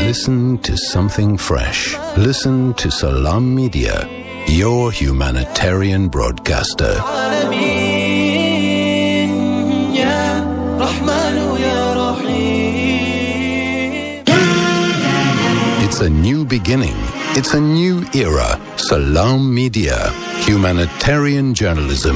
Listen to something fresh. Listen to Salam Media, your humanitarian broadcaster. It's a new beginning. It's a new era. Salam Media, humanitarian journalism.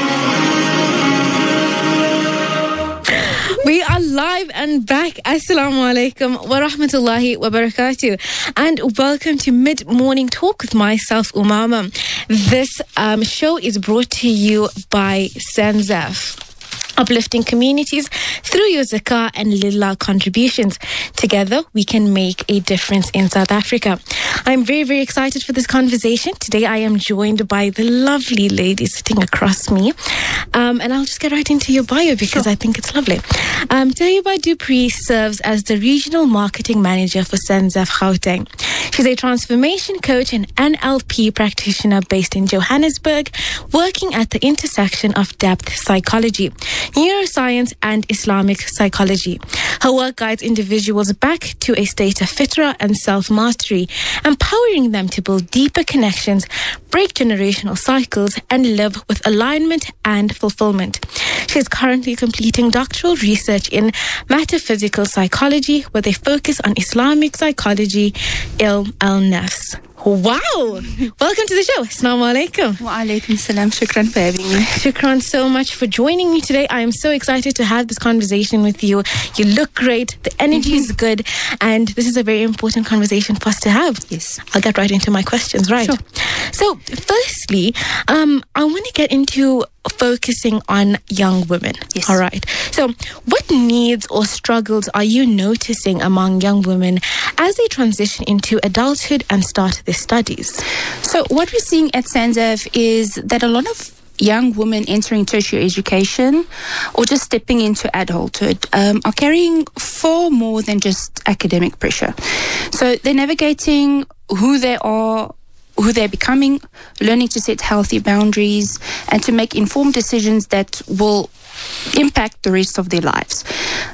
We are live and back. Assalamu alaikum wa rahmatullahi wa barakatuh. And welcome to Mid-Morning Talk with myself, Umama. This show is brought to you by Sanzaf, uplifting communities through your zakah and lillah contributions. Together, we can make a difference in South Africa. I'm very, very excited for this conversation. Today, I am joined by the lovely lady sitting across me. And I'll just get right into your bio because I think it's lovely. Tayyiba Dupree serves as the Regional Marketing Manager for Sanzaf Gauteng. She's a transformation coach and NLP practitioner based in Johannesburg, working at the intersection of depth psychology, neuroscience and Islamic psychology. Her work guides individuals back to a state of fitra and self-mastery, empowering them to build deeper connections, break generational cycles, and live with alignment and fulfillment. She is currently completing doctoral research in metaphysical psychology with a focus on Islamic psychology, Ilm al-Nafs. Wow! Welcome to the show. Assalamu alaikum. Wa alaikum salam. Shukran for having me. Shukran so much for joining me today. I am so excited to have this conversation with you. You look great. The energy is good. And this is a very important conversation for us to have. Yes. I'll get right into my questions, right? Sure. So, firstly, I want to get into focusing on young women. Yes. All right. So, what needs or struggles are you noticing among young women as they transition into adulthood and start their studies? So what we're seeing at Sanzaf is that a lot of young women entering tertiary education or just stepping into adulthood are carrying far more than just academic pressure. So they're navigating who they are, who they're becoming, learning to set healthy boundaries and to make informed decisions that will impact the rest of their lives.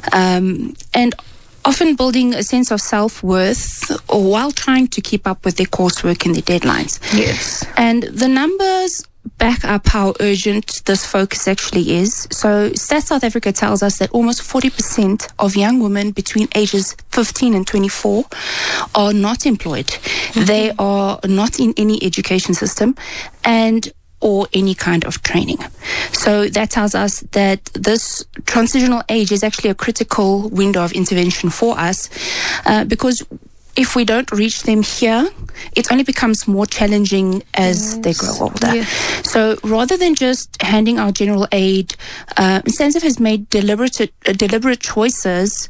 And often building a sense of self-worth while trying to keep up with their coursework and their deadlines. Yes. And the numbers back up how urgent this focus actually is. So Stats South Africa tells us that almost 40% of young women between ages 15 and 24 are not employed. Mm-hmm. They are not in any education system or any kind of training. So that tells us that this transitional age is actually a critical window of intervention for us because if we don't reach them here, it only becomes more challenging as they grow older. Yeah. So rather than just handing out general aid, Sanzaf has made deliberate choices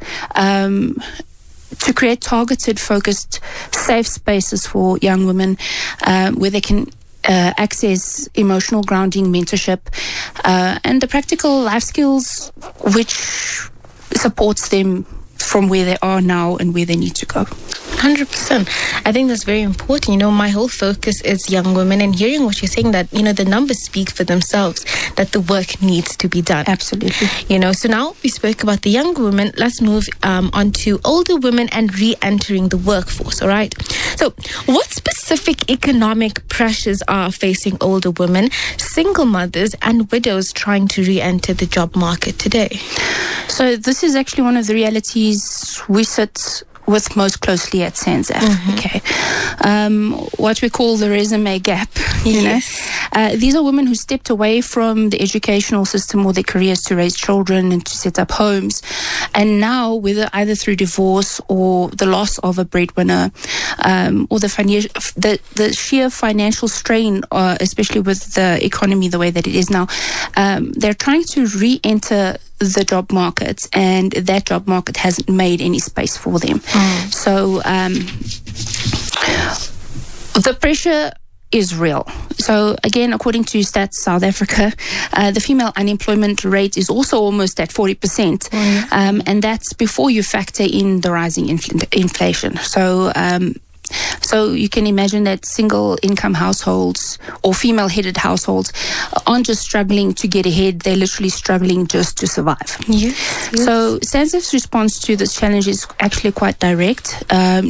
to create targeted, focused, safe spaces for young women where they can access emotional grounding, mentorship, and the practical life skills which supports them from where they are now and where they need to go. 100%. I think that's very important. You know, my whole focus is young women, and hearing what you're saying, that, you know, the numbers speak for themselves, that the work needs to be done. Absolutely. You know, so now we spoke about the young women. Let's move on to older women and re-entering the workforce, all right? So what specific economic pressures are facing older women, single mothers and widows trying to re-enter the job market today? So this is actually one of the realities we sit with most closely at Sanzaf. Mm-hmm. Okay, what we call the resume gap. You know, these are women who stepped away from the educational system or their careers to raise children and to set up homes, and now, whether either through divorce or the loss of a breadwinner, or the sheer financial strain, especially with the economy the way that it is now, they're trying to re-enter the job market, and that job market hasn't made any space for them. So the pressure is real. So again, according to Stats South Africa, the female unemployment rate is also almost at 40%. And that's before you factor in the rising inflation. So you can imagine that single income households or female headed households aren't just struggling to get ahead, they're literally struggling just to survive. Yes. So Sanzaf's response to this challenge is actually quite direct.